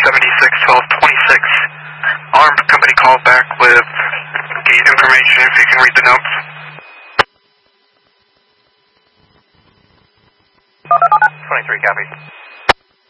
761226. Armed company call back with gate information if you can read the notes. 23 copies.